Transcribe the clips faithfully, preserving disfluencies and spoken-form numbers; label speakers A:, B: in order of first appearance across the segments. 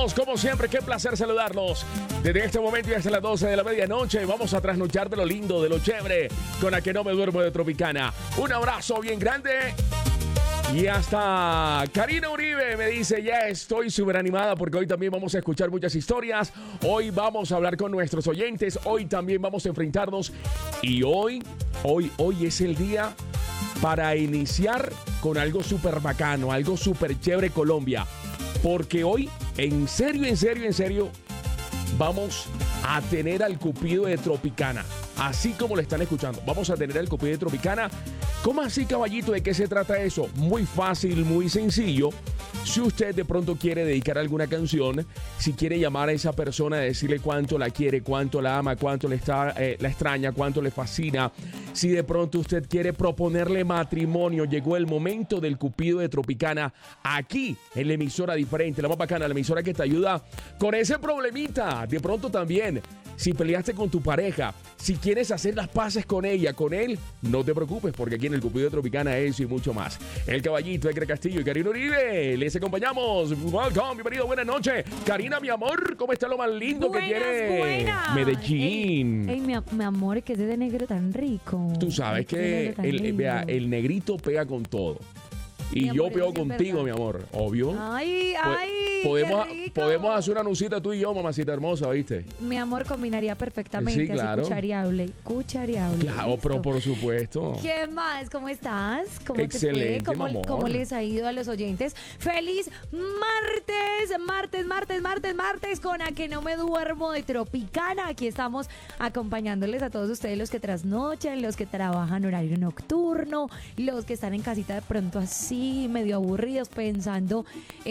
A: Como siempre, qué placer saludarlos. Desde este momento y hasta las doce de la medianoche vamos a trasnochar de lo lindo, de lo chévere, con la que no me duermo de Tropicana. Un abrazo bien grande. Y hasta Karina Uribe me dice, ya estoy súper animada porque hoy también vamos a escuchar muchas historias. Hoy vamos a hablar con nuestros oyentes. Hoy también vamos a enfrentarnos. Y hoy, hoy, hoy es el día para iniciar con algo súper bacano, algo súper chévere Colombia. Porque hoy, en serio, en serio, en serio, vamos a tener al Cupido de Tropicana. Así como lo están escuchando, vamos a tener al Cupido de Tropicana. ¿Cómo así, caballito? ¿De qué se trata eso? Muy fácil, muy sencillo. Si usted de pronto quiere dedicar alguna canción, si quiere llamar a esa persona, decirle cuánto la quiere, cuánto la ama, cuánto le está, eh, la extraña, cuánto le fascina. Si de pronto usted quiere proponerle matrimonio, llegó el momento del Cupido de Tropicana aquí en la emisora diferente, la más bacana, la emisora que te ayuda con ese problemita. De pronto también, si peleaste con tu pareja, si quieres hacer las paces con ella, con él, no te preocupes porque aquí en el Cupido de Tropicana eso y mucho más. El caballito, Edgar Castillo y Karina Uribe, les acompañamos. Welcome, bienvenido, buenas noches. Karina, mi amor, ¿cómo está lo más lindo
B: buenas,
A: que tiene
B: buenas.
A: Medellín?
B: Ey, ey mi, mi amor, que es ese negro tan rico.
A: Tú sabes que el, vea, el negrito pega con todo. Y
B: Mi
A: yo
B: amor,
A: pego
B: eso sí es
A: contigo,
B: verdad.
A: mi amor, obvio.
B: Ay,
A: Po-
B: ay,
A: podemos,
B: qué rico.
A: podemos hacer una nucita tú y yo, mamacita hermosa, ¿viste?
B: Mi amor combinaría perfectamente,
A: Sí, claro.
B: así cuchareable, cuchareable.
A: Claro, pero
B: listo.
A: por supuesto.
B: ¿Qué más? ¿Cómo estás? ¿Cómo
A: Excelente,
B: te fue? ¿Cómo,
A: mi amor.
B: ¿Cómo les ha ido a los oyentes? ¡Feliz martes! Martes, martes, martes, martes, con A Que No Me Duermo de Tropicana. Aquí estamos acompañándoles a todos ustedes, los que trasnochan, los que trabajan horario nocturno, los que están en casita de pronto así, medio aburridos, pensando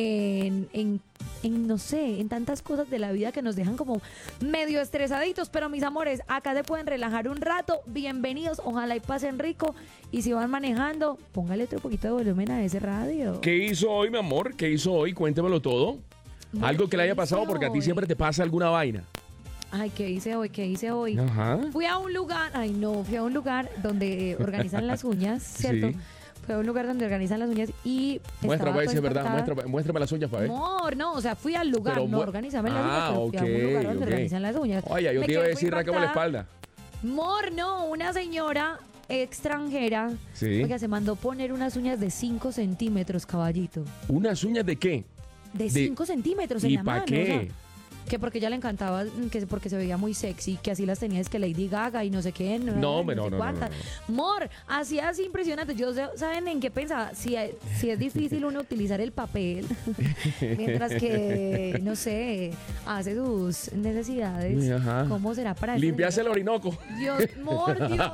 B: en, en, en, no sé, en tantas cosas de la vida que nos dejan como medio estresaditos. Pero mis amores, acá se pueden relajar un rato. Bienvenidos, ojalá y pasen rico. Y si van manejando, póngale otro poquito de volumen a ese radio.
A: ¿Qué hizo hoy, mi amor? ¿Qué hizo hoy? Cuéntemelo todo.
B: Amor,
A: Algo que le
B: ¿qué
A: haya pasado
B: hice
A: porque a ti
B: hoy?
A: siempre te pasa alguna vaina.
B: Ay, ¿qué hice hoy? ¿Qué hice hoy?
A: Ajá.
B: Fui a un lugar, ay no, fui a un lugar donde eh, organizan las uñas, ¿cierto?
A: Sí.
B: Fui a un lugar donde organizan las uñas y
A: Muestra,
B: estaba
A: para decir verdad.
B: contactada-
A: Muestra, muéstrame las uñas para ver.
B: Amor, no, o sea, fui al lugar,
A: Pero
B: no
A: mu-
B: organizame las
A: Ah,
B: uñas, pero fui a un
A: ok,
B: lugar donde
A: ok.
B: organizan las uñas.
A: Oye, yo
B: Me
A: te iba a
B: quedé muy
A: decir rácame la
B: impactada.
A: espalda.
B: Amor, no, una señora extranjera,
A: Sí.
B: oiga, se mandó poner unas uñas de cinco centímetros, caballito.
A: ¿Unas uñas de qué?
B: De
A: De-
B: cinco centímetros en
A: ¿Y
B: la
A: para
B: mano.
A: qué?
B: O sea, que porque ella le encantaba, que porque se veía muy sexy, que así las tenía, es que Lady Gaga y no sé qué. No,
A: No, hombre, no,
B: sé
A: no, no,
B: cuánta.
A: no,
B: Amor, así así impresionante. Yo sé- ¿saben en qué pensaba? Si, si es difícil uno utilizar el papel, mientras que, no sé, hace sus necesidades,
A: Ajá.
B: ¿cómo será para esa
A: Limpiarse el
B: señora?
A: Orinoco.
B: Dios, amor, Dios mío.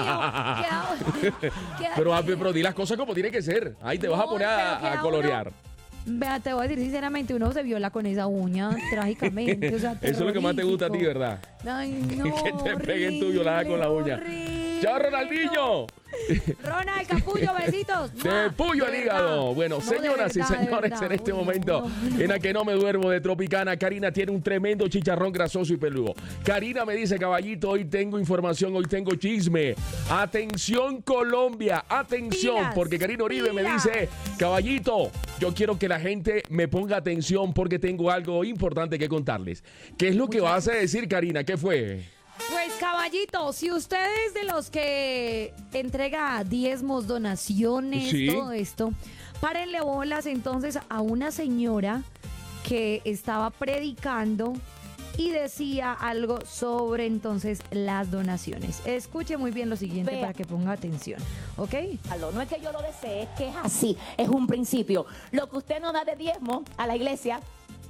B: Queda- queda-
A: Pero, ah, pero di las cosas como tiene que ser. Ahí te vas a
B: No,
A: poner
B: pero
A: a, a
B: queda
A: colorear.
B: Vea, te voy a decir sinceramente, uno se viola con esa uña, trágicamente. O sea,
A: Eso es lo que más te gusta a ti,
B: terrorífico.
A: ¿verdad?
B: Ay, no,
A: Que te peguen tu violada con la uña.
B: horrible,
A: ¡Chao,
B: no.
A: Ronaldinho!
B: Ronald Capullo, besitos.
A: De
B: ¡Mua!
A: puyo al
B: De
A: hígado.
B: verdad.
A: Bueno,
B: No, de
A: señoras y
B: verdad, de
A: señores,
B: verdad.
A: en este
B: Uy, no,
A: momento,
B: no, no.
A: en la que no me duermo de Tropicana, Karina tiene un tremendo chicharrón grasoso y peludo. Karina me dice, caballito, hoy tengo información, hoy tengo chisme. Atención, Colombia, atención,
B: Pilas,
A: porque Karina Uribe me
B: pilas.
A: dice, caballito, yo quiero que la gente me ponga atención porque tengo algo importante que contarles. ¿Qué es lo que vas a decir, Karina? ¿Qué fue?
B: Pues caballito, si usted es de los que entrega diezmos, donaciones,
A: Sí.
B: todo esto, párenle bolas entonces a una señora que estaba predicando y decía algo sobre entonces las donaciones. Escuche muy bien lo siguiente
C: Vea.
B: para que ponga atención, ¿ok?
C: No es que yo lo desee, es que es así, es un principio. Lo que usted no da de diezmo a la iglesia,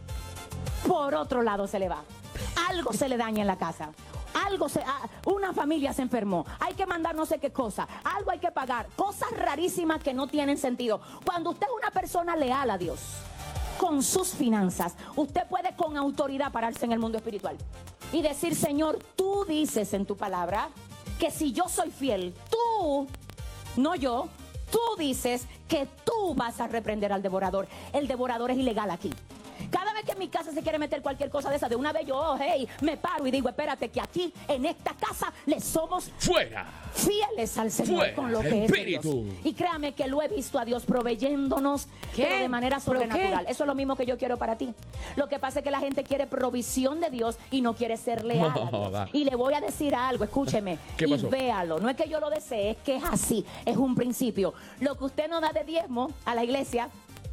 C: por otro lado se le va. Algo se le daña en la casa. Algo se, ah, una familia se enfermó, hay que mandar no sé qué cosa, algo hay que pagar, cosas rarísimas que no tienen sentido. Cuando usted es una persona leal a Dios, con sus finanzas, usted puede con autoridad pararse en el mundo espiritual y decir, Señor, tú dices en tu palabra que si yo soy fiel, tú, no yo, tú dices que tú vas a reprender al devorador. El devorador es ilegal aquí. Cada vez que en mi casa se quiere meter cualquier cosa de esa, de una vez yo, oh, hey, me paro y digo, espérate, que aquí, en esta casa, le somos
A: ¡fuera!
C: fieles al Señor
A: ¡Fuera!
C: con lo que
A: Espíritu.
C: es de Dios. Y créame que lo he visto a Dios proveyéndonos
B: ¿Qué?
C: pero de manera
B: ¿Pero
C: sobrenatural.
B: qué?
C: Eso es lo mismo que yo quiero para ti. Lo que pasa es que la gente quiere provisión de Dios y no quiere ser leal a
A: No, va.
C: Dios. Y le voy a decir algo, escúcheme,
A: ¿Qué
C: y
A: pasó?
C: véalo. No es que yo lo desee, es que es así, es un principio. Lo que usted no da de diezmo a la iglesia,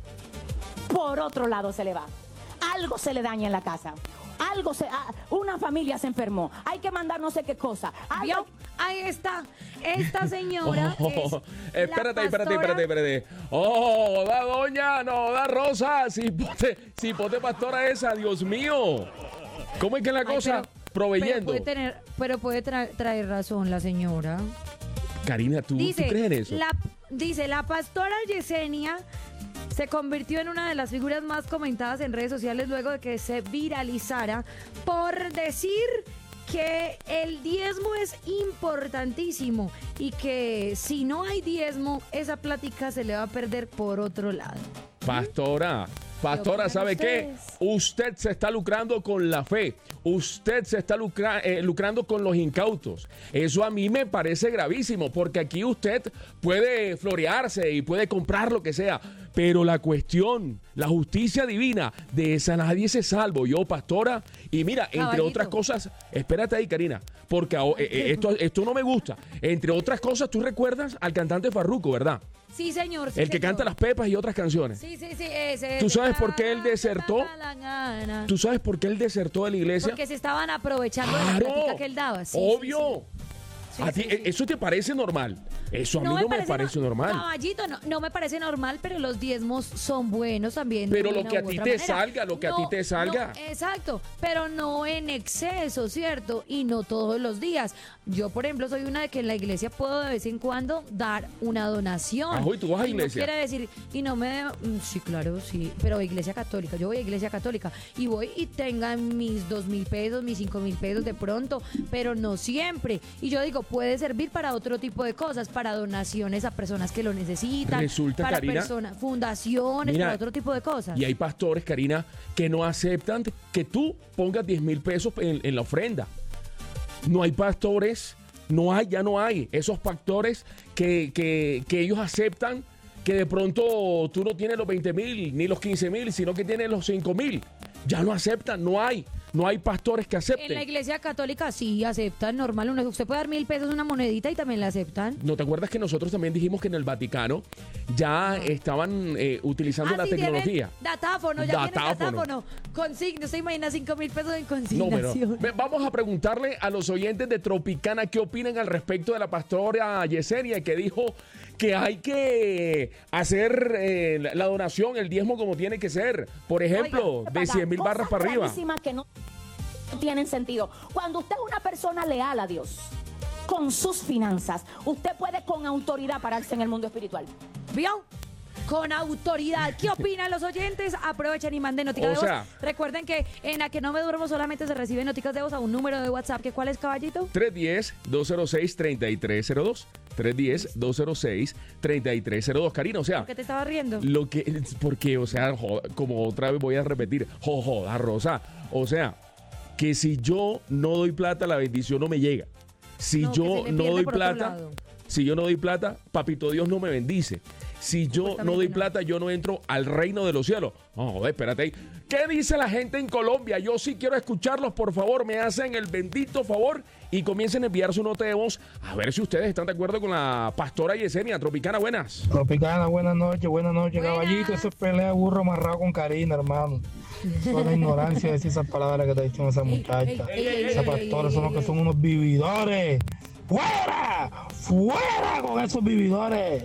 C: por otro lado se le va. Algo se le daña en la casa. Algo se... ah, una familia se enfermó. Hay que mandar no sé qué cosa. Algo-
B: ¿Vio? Ahí está. Esta señora
A: Oh,
B: es la
A: espérate, espérate,
B: pastora-
A: espérate, espérate. Oh, da doña, no, da Rosa, cipote, cipote pastora esa, Dios mío. ¿Cómo es que es la
B: Ay,
A: cosa?
B: pero-
A: Proveyendo.
B: Pero puede, tener, pero puede tra- traer razón la señora.
A: Karina, ¿tú,
B: Dice,
A: ¿tú crees en eso?
B: La, dice, la pastora Yesenia se convirtió en una de las figuras más comentadas en redes sociales luego de que se viralizara por decir que el diezmo es importantísimo y que si no hay diezmo, esa plática se le va a perder por otro lado.
A: Pastora, pastora,
B: opinan
A: ¿sabe qué?
B: ustedes?
A: Usted se está lucrando con la fe. Usted se está lucra- eh, lucrando con los incautos. Eso a mí me parece gravísimo, porque aquí usted puede florearse y puede comprar lo que sea, pero la cuestión, la justicia divina, de esa nadie se salvo. Yo, pastora, y mira, entre
B: Caballito.
A: otras cosas, espérate ahí, Karina, porque ahora, eh, eh, esto, esto no me gusta. Entre otras cosas, tú recuerdas al cantante Farruko, ¿verdad?
B: Sí, señor. sí,
A: El que
B: señor.
A: canta Las Pepas y otras canciones.
B: Sí, sí, sí, ese.
A: ¿Tú
B: ese.
A: sabes por qué él desertó?
B: Da la gana.
A: ¿Tú sabes por qué él desertó de la iglesia?
B: Porque se estaban aprovechando de la
A: ¡Claro!
B: plática que él daba. Sí, sí,
A: ¡Obvio!
B: Sí,
A: ¿A ti,
B: sí, sí.
A: ¿Eso te parece normal? Eso a mí no me parece
B: no-
A: normal.
B: Caballito, no, no me parece normal, pero los diezmos son buenos también. de
A: Pero lo
B: una
A: que a
B: u
A: ti
B: otra
A: te
B: manera.
A: salga, lo que a ti te salga.
B: no, exacto, pero no en exceso, ¿cierto? Y no todos los días. Yo, por ejemplo, soy una de que en la iglesia puedo de vez en cuando dar una donación.
A: Ah, ¿y tú vas a
B: Y
A: iglesia?
B: No quiere decir, y no me... mm, Sí, claro, sí, pero iglesia católica. Yo voy a iglesia católica y voy y tengan mis dos mil pesos, mis cinco mil pesos de pronto, pero no siempre. Y yo digo, puede servir para otro tipo de cosas, para donaciones a personas que lo necesitan,
A: Resulta,
B: para
A: Karina,
B: personas, fundaciones,
A: mira,
B: para otro tipo de cosas.
A: Y hay pastores, Karina, que no aceptan que tú pongas diez mil pesos en, en la ofrenda. No hay pastores, no hay, ya no hay. Esos pastores que, que, que ellos aceptan que de pronto tú no tienes los veinte mil ni los quince mil, sino que tienes los cinco mil. Ya no aceptan, no hay. No hay pastores que
B: En la
A: acepten.
B: iglesia católica sí aceptan, normal. Uno, usted puede dar mil pesos una monedita y también la aceptan.
A: ¿No te acuerdas que nosotros también dijimos que en el Vaticano ya estaban eh, utilizando
B: Ah,
A: la
B: sí, tienen
A: tecnología?
B: Datáfono, ya
A: Datáfono.
B: tienen datáfono. Consigno, ¿se imagina cinco mil pesos en
A: No, pero
B: consignación?
A: ve, vamos a preguntarle a los oyentes de Tropicana qué opinan al respecto de la pastora Yesenia, que dijo que hay que hacer eh, la, la donación, el diezmo como tiene que ser. Por ejemplo,
C: Oiga,
A: de cien mil
C: cosas
A: barras para arriba.
C: rarísimas que no tienen sentido. Cuando usted es una persona leal a Dios con sus finanzas, usted puede con autoridad pararse en el mundo espiritual.
B: ¿Vio? Con autoridad. ¿Qué opinan los oyentes? Aprovechen y manden noticas
A: O
B: de voz.
A: sea-
B: Recuerden que en A Que No Me Duermo solamente se reciben noticas de voz a un número de WhatsApp. ¿Que ¿Cuál es, caballito?
A: tres uno cero, dos cero seis, tres tres cero dos. tres uno cero, dos cero seis, tres tres cero dos. Karina, o sea,
B: ¿Por qué te estaba riendo?
A: lo que, porque, o sea, jo- como otra vez voy a repetir, jo, joda, Rosa, o sea, que si yo no doy plata, la bendición no me llega. Si
B: No, que
A: yo
B: se le
A: no
B: pierde
A: doy
B: por otro
A: plata,
B: lado.
A: si yo no doy plata, papito Dios no me bendice. Si yo no doy
B: Supuestamente no.
A: plata, yo no entro al reino de los cielos. No, joder, espérate ahí. ¿Qué dice la gente en Colombia? Yo sí quiero escucharlos, por favor, me hacen el bendito favor y comiencen a enviar su nota de voz a ver si ustedes están de acuerdo con la pastora Yesenia. Tropicana, buenas.
D: Tropicana, buenas noches, buenas noches,
B: Buenas.
D: caballito. Eso es pelea de burro amarrado con Karina, hermano. Eso es la ignorancia decir esas palabras que está diciendo esa muchacha.
B: ey, ey,
D: Esos
B: ey,
D: pastores
B: ey,
D: son los
B: ey,
D: que son unos vividores. ¡Fuera! ¡Fuera con esos vividores!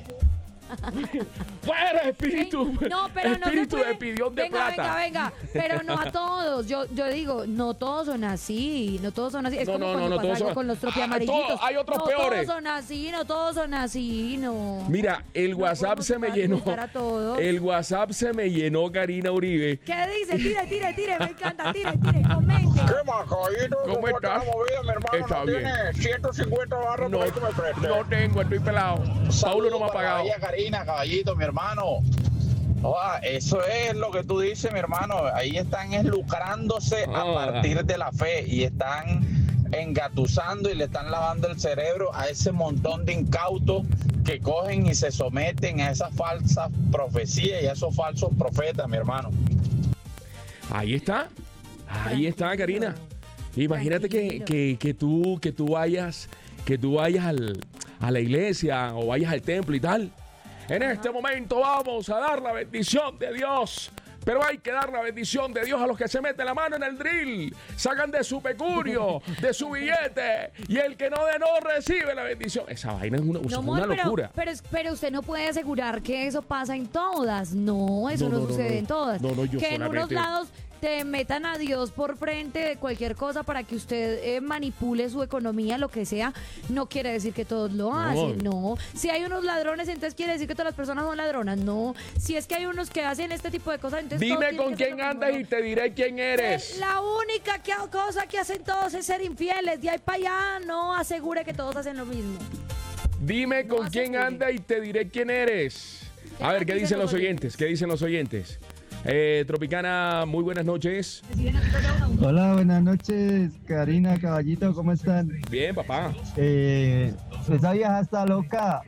A: ¡Fuera, espíritu!
B: Ey, no, pero no se
A: espíritu
B: puede.
A: de pidión de
B: venga,
A: plata.
B: Venga, venga, pero no a todos. Yo, yo digo, no todos son así, no todos son así. Es
A: No,
B: como
A: no,
B: cuando
A: no, no,
B: pasa
A: todos
B: algo
A: son-
B: con los
A: Ah,
B: tropiamarillitos.
A: todos, hay otros
B: no
A: peores.
B: todos son así, no todos son así, no.
A: Mira, el
B: No
A: WhatsApp
B: podemos
A: se me
B: dar-
A: llenó.
B: gustar a todos.
A: El WhatsApp se me llenó, Karina Uribe.
B: ¿Qué dice? Tire, tire, tire, me encanta, tire, tire, comente.
E: ¿Qué más, caballito?
A: ¿Cómo
E: está
A: estás?
E: la movida, mi hermano?
A: Está
E: ¿No
A: bien.
E: tiene ciento cincuenta barras
A: No,
E: por ahí que me preste?
A: no tengo, estoy pelado. Paulo no me ha
E: Saludos para
A: pagado.
E: la bella Karina, caballito, mi hermano. Oh, eso es lo que tú dices, mi hermano. Ahí están es lucrándose a
A: Oh.
E: partir de la fe y están engatusando y le están lavando el cerebro a ese montón de incautos que cogen y se someten a esas falsas profecías y a esos falsos profetas, mi hermano.
A: Ahí está. Ahí está, Karina. Imagínate que,
B: Tranquilo.
A: que, que tú, que tú vayas, que tú vayas al, a la iglesia o vayas al templo y tal. En este momento vamos a dar la bendición de Dios. Pero hay que dar la bendición de Dios a los que se meten la mano en el drill, sacan de su pecurio, de su billete, y el que no de no recibe la bendición. Esa vaina es una, es
B: No,
A: una
B: amor, pero,
A: locura.
B: pero, pero usted no puede asegurar que eso pasa en todas. No, eso
A: No,
B: no,
A: no, no,
B: sucede
A: no.
B: en todas.
A: No, no, yo
B: que en unos
A: solamente-
B: lados te metan a Dios por frente de cualquier cosa para que usted eh, manipule su economía, lo que sea, no quiere decir que todos lo hacen, no. Si hay unos ladrones, entonces quiere decir que todas las personas son ladronas, no. Si es que hay unos que hacen este tipo de cosas, entonces todos
A: Dime
B: tienen
A: con
B: que ser
A: quién
B: lo mismo,
A: andas
B: ¿no?
A: y te diré quién eres.
B: La única que- cosa que hacen todos es ser infieles. De ahí para allá no asegure que todos hacen lo mismo.
A: Dime
B: No
A: con quién
B: asegure.
A: anda y te diré quién eres. A ver, ¿qué dicen los oyentes? ¿Qué dicen los oyentes? Eh, Tropicana, muy buenas noches.
F: Hola, buenas noches, Karina, Caballito, ¿cómo están?
A: Bien, papá.
F: Eh, esa vieja está loca.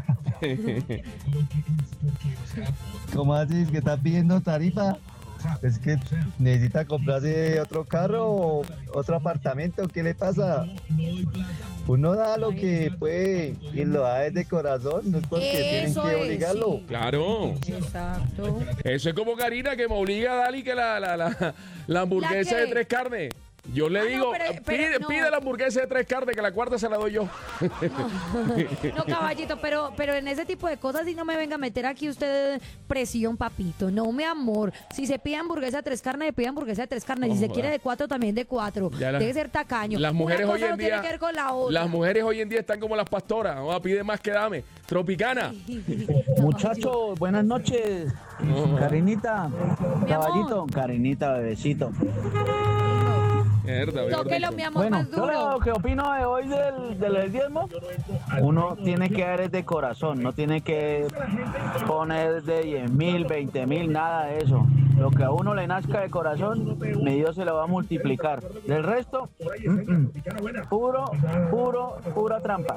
F: ¿Cómo así? ¿Que está pidiendo tarifa? Es que necesita comprarse otro carro o otro apartamento. ¿Qué le pasa? Uno da lo que puede y lo da desde corazón, no es porque tienen
B: Eso
F: que
B: es,
F: obligarlo.
B: sí.
A: Claro.
B: Exacto.
A: Eso es como Karina que me obliga a darle que la, la, la, la hamburguesa
B: ¿La
A: de
B: qué?
A: tres carnes. Yo le
B: Ah, no,
A: digo,
B: pero- pero
A: pide,
B: no.
A: pide la hamburguesa de tres carnes, que la cuarta se la doy yo.
B: No, caballito, pero, pero en ese tipo de cosas sí no me venga a meter aquí usted presión, papito. No, mi amor. Si se pide hamburguesa de tres carnes, pide hamburguesa de tres carnes. Si
A: Oh,
B: se
A: joder.
B: quiere de cuatro, también de cuatro.
A: Ya la-
B: Debe ser tacaño.
A: Las mujeres
B: Una
A: hoy
B: cosa
A: en
B: no tiene
A: día,
B: que ver con la otra.
A: las mujeres hoy en día están como las pastoras. Oh, pide más que dame. Tropicana.
G: Muchachos, buenas noches. Karinita, caballito, Karinita, bebecito.
A: Mierda, mierda.
B: Tóquelo, mi amor,
G: Bueno,
B: más
G: yo
B: duro.
G: lo que opino de hoy del, del diezmo, uno tiene que dar es de corazón, no tiene que poner de diez mil, veinte mil, nada de eso. Lo que a uno le nazca de corazón, mi Dios se lo va a multiplicar. Del resto, mm, mm, puro, puro, pura trampa.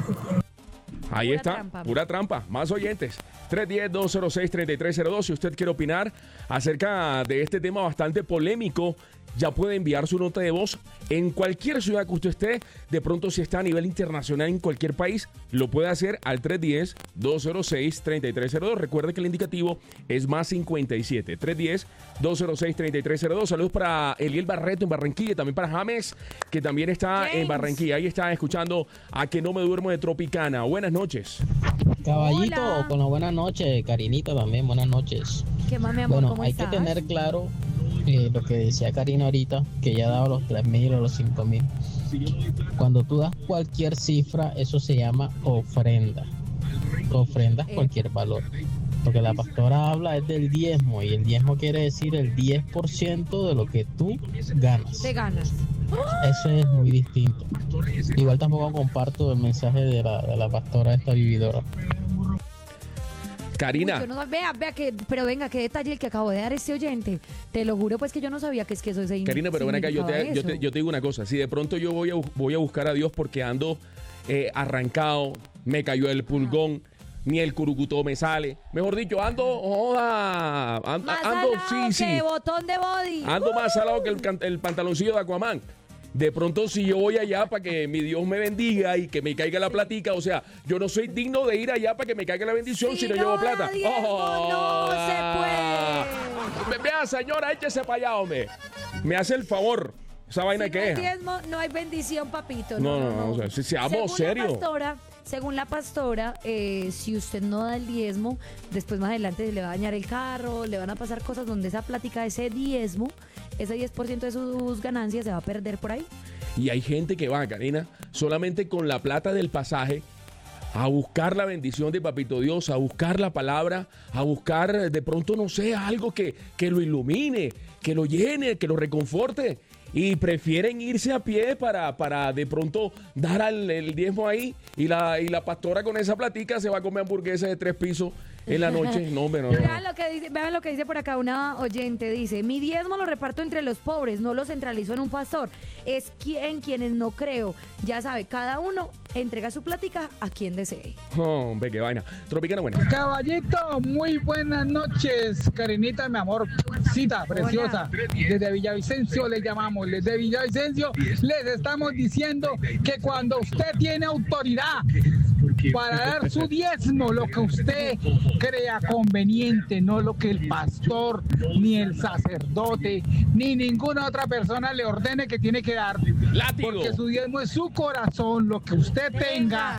A: Ahí
B: Pura
A: está,
B: trampa.
A: pura trampa. Más oyentes. tres uno cero, dos cero seis, tres tres cero dos. Si usted quiere opinar acerca de este tema bastante polémico, ya puede enviar su nota de voz en cualquier ciudad que usted esté. De pronto, si está a nivel internacional en cualquier país, lo puede hacer al tres uno cero, dos cero seis, tres tres cero dos. Recuerde que el indicativo es más cincuenta y siete. tres uno cero, dos cero seis, tres tres cero dos. Saludos para Eliel Barreto en Barranquilla, también para James, que también está
B: James.
A: en Barranquilla. Ahí está escuchando a Que No Me Duermo de Tropicana. Buenas noches.
H: Caballito,
B: Hola.
H: con la buenas noches, Karinita también, buenas noches.
B: ¿Qué más, mi amor?
H: Bueno,
B: ¿Cómo
H: hay
B: estás?
H: que tener claro eh, lo que decía Karina ahorita, que ya ha dado los tres mil o los cinco mil. Cuando tú das cualquier cifra, eso se llama ofrenda. Tú ofrendas
B: Eh.
H: cualquier valor. Lo que la pastora habla es del diezmo, y el diezmo quiere decir el diez por ciento de lo que tú ganas.
B: Te ganas.
H: Eso es muy distinto. Igual tampoco comparto el mensaje de la, de la pastora esta vividora.
A: Karina.
B: Uy, yo no- vea, vea que, pero venga, qué detalle el que acabo de dar este oyente. Te lo juro, pues que yo no sabía que es que eso se
A: Karina, pero ven acá, yo te, yo, te, yo te digo una cosa. Si de pronto yo voy a, bu- voy a buscar a Dios porque ando eh, arrancado, me cayó el pulgón, ni el curucutó me sale. Mejor dicho, ando, joda, ando,
B: Más
A: ando
B: salado
A: sí, sí,
B: que botón de body.
A: ando más salado que el, can- el pantaloncillo de Aquaman. De pronto, si yo voy allá para que mi Dios me bendiga y que me caiga la platica, o sea, yo no soy digno de ir allá para que me caiga la bendición si,
B: Si
A: no
B: no
A: llevo
B: da
A: plata.
B: diezmo, no se
A: puede. Vea, señora, échese para allá, hombre. Me hace el favor. Esa vaina
B: Si
A: que
B: no hay
A: es.
B: diezmo, no hay bendición, papito.
A: No,
B: No,
A: no, no, o sea, si- seamos
B: según
A: serios.
B: La pastora, según la pastora, eh, si usted no da el diezmo, después más adelante se le va a dañar el carro, le van a pasar cosas donde esa plática, ese diezmo, ese diez por ciento de sus ganancias se va a perder por ahí.
A: Y hay gente que va, Karina, solamente con la plata del pasaje a buscar la bendición de Papito Dios, a buscar la palabra, a buscar de pronto, no sé, algo que, que lo ilumine, que lo llene, que lo reconforte. Y prefieren irse a pie para, para de pronto dar al, el diezmo ahí. Y la, y la pastora con esa platica se va a comer hamburguesa de tres pisos en la noche. No, hombre, no, no.
B: Vean lo que dice, vean lo que dice por acá una oyente. Dice, mi diezmo lo reparto entre los pobres, no lo centralizo en un pastor. Es quien quienes no creo. Ya sabe, cada uno entrega su plática a quien desee.
A: Oh, hombre, qué vaina. Tropicana buena.
I: Caballito, muy buenas noches. Karinita, mi amor, cita preciosa. Desde Villavicencio le llamamos. Desde Villavicencio les estamos diciendo que cuando usted tiene autoridad para dar su diezmo, lo que usted crea conveniente, no lo que el pastor, ni el sacerdote, ni ninguna otra persona le ordene que tiene que dar.
A: Látigo.
I: Porque su diezmo es su corazón, lo que usted tenga.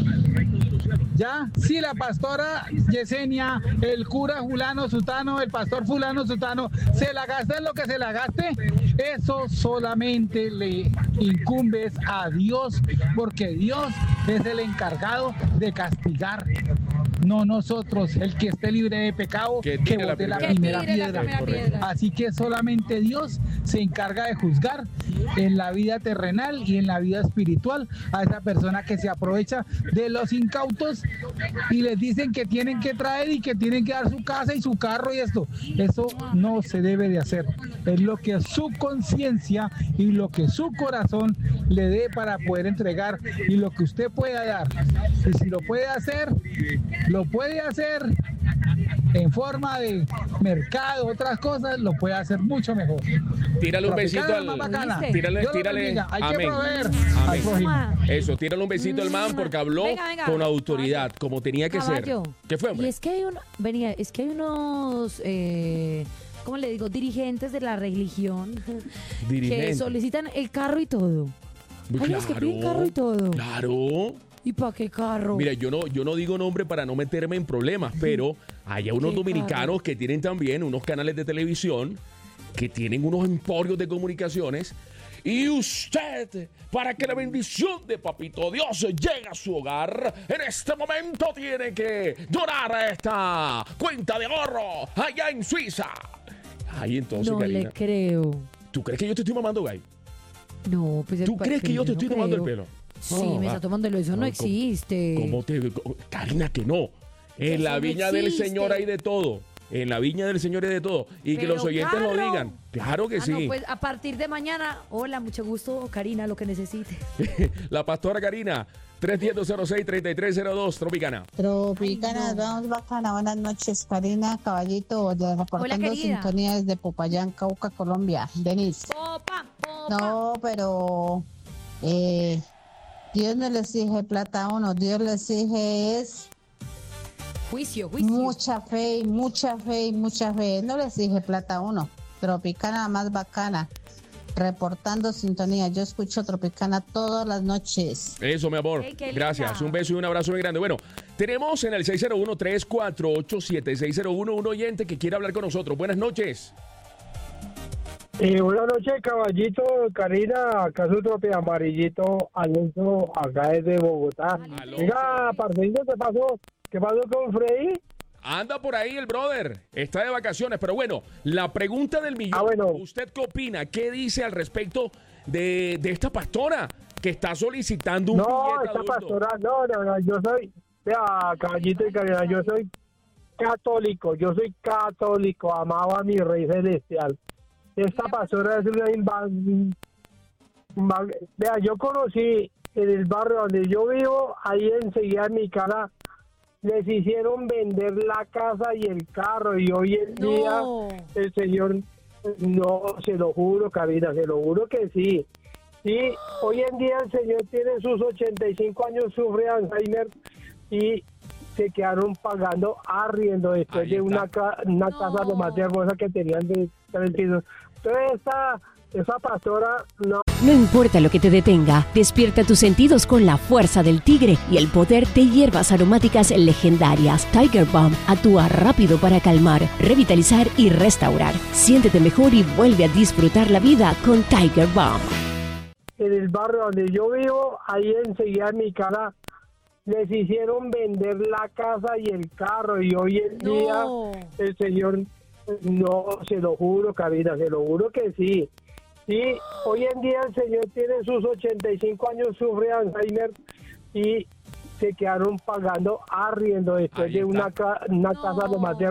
I: Ya, si la pastora Yesenia, el cura fulano sutano, el pastor fulano sutano, se la gasta en lo que se la gaste, eso solamente le incumbe a Dios, porque Dios es el encargado de castigar, no nosotros. El que esté libre de pecado, que, que bote la, primera, la, primera piedra. la primera piedra. Así que solamente Dios se encarga de juzgar en la vida terrenal y en la vida espiritual a esa persona que se aprovecha de los incautos y les dicen que tienen que traer y que tienen que dar su casa y su carro y esto. Eso no se debe de hacer. Es lo que su conciencia y lo que su corazón le dé para poder entregar y lo que usted pueda dar. Y si lo puede hacer, lo puede hacer en forma de mercado, otras cosas, lo puede hacer mucho mejor.
A: Tírale un besito al... Tírale, tírale.
I: Hay
A: amén.
I: que proveer
A: Amén.
I: al prójimo.
A: Eso, tírale un besito al man porque habló
B: Venga, venga.
A: con autoridad, como tenía que
B: Caballo.
A: ser. ¿Qué fue, hombre?
B: Y es que hay un, venía, es que hay unos, eh, ¿cómo le digo? Dirigentes de la religión que
A: Dirigente.
B: solicitan el carro y todo. Hay unos que piden carro y todo.
A: Claro.
B: ¿Y para qué carro?
A: Mira, yo no, yo no digo nombre para no meterme en problemas, pero hay unos
B: ¿Qué
A: dominicanos
B: carro?
A: que tienen también unos canales de televisión, que tienen unos emporios de comunicaciones. Y usted, para que la bendición de Papito Dios llegue a su hogar, en este momento tiene que donar a esta cuenta de ahorro allá en Suiza. Ahí entonces,
B: no
A: Karina,
B: le creo.
A: ¿tú crees que yo te estoy mamando, Gay?
B: No, pues...
A: ¿Tú crees que yo te estoy
B: no
A: tomando el
B: creo.
A: pelo?
B: Sí,
A: No,
B: me
A: va.
B: está tomando el pelo. Eso no,
A: No,
B: existe.
A: ¿Cómo te...? Karina, que no. En
B: Eso
A: la
B: no
A: viña del
B: existe.
A: Señor hay de todo. En la viña del Señor hay de todo. Y que
B: Pero
A: los oyentes lo
B: carro.
A: digan. Claro que
B: Ah,
A: sí.
B: no, pues a partir de mañana, hola, mucho gusto, Karina, lo que necesite.
A: La pastora Karina, tres uno cero cero seis, tres tres cero dos, Tropicana.
J: Tropicana,
B: Ay, no.
J: vamos bacana. Buenas noches, Karina, Caballito, de reportando
B: querida.
J: sintonía desde Popayán, Cauca, Colombia. Denis.
B: Popa, popa.
J: No, pero eh, Dios no le exige plata a uno, Dios le exige es
B: Juicio, juicio.
J: mucha fe, y mucha fe, y mucha fe. No le exige plata a uno. Tropicana más bacana. Reportando sintonía. Yo escucho Tropicana todas las noches.
A: Eso, mi amor.
B: Ey, qué linda.
A: Gracias. Un beso y un abrazo muy grande. Bueno, tenemos en el seis cero uno, tres cuatro ocho, siete seis cero uno un oyente que quiere hablar con nosotros. Buenas noches.
K: Eh, buenas noches, Caballito, Karina, acá su trope amarillito, Alonso, acá desde Bogotá.
A: Alonso.
K: Oiga, parcerito, ¿qué pasó? ¿Qué pasó con Freddy?
A: Anda por ahí el brother. Está de vacaciones. Pero bueno, la pregunta del millón.
K: Ah, bueno.
A: ¿Usted qué opina? ¿Qué dice al respecto de, de esta pastora que está solicitando un
K: No,
A: billete
K: esta
A: adulto?
K: pastora, no, no, no, yo soy, vea, Caballito y Karina, yo soy católico, yo soy católico, amado a mi Rey Celestial. Esta pastora es una inva- inva- vea, yo conocí en el barrio donde yo vivo, ahí enseguida en mi casa, les hicieron vender la casa y el carro, y hoy en día
B: No.
K: el señor, no, se lo juro, Karina, se lo juro que sí. Sí, hoy en día el señor tiene sus ochenta y cinco años, sufre Alzheimer y se quedaron pagando arriendo después
A: Ahí
K: de
A: está.
K: una, ca- una
B: No.
K: casa lo más hermosa que tenían de tres pisos. Entonces esa, esa pastora no.
L: No importa lo que te detenga, despierta tus sentidos con la fuerza del tigre y el poder de hierbas aromáticas legendarias. Tiger Balm actúa rápido para calmar, revitalizar y restaurar. Siéntete mejor y vuelve a disfrutar la vida con Tiger Balm.
K: En el barrio donde yo vivo, ahí enseguida en mi cara, les hicieron vender la casa y el carro, y hoy en
B: No.
K: día el señor, no, se lo juro, Karina, se lo juro que sí. Sí, hoy en día el señor tiene sus ochenta y cinco años, sufre Alzheimer y se quedaron pagando arriendo después
A: Ahí
K: de
A: está.
K: una, ca- una casa lo más de